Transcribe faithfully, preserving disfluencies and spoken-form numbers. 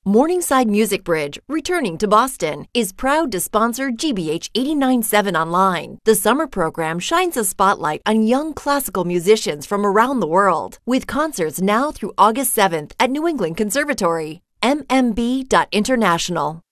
Morningside Music Bridge, returning to Boston, is proud to sponsor G B H eighty-nine point seven Online. The summer program shines a spotlight on young classical musicians from around the world, with concerts now through August seventh at New England Conservatory. M M B dot international.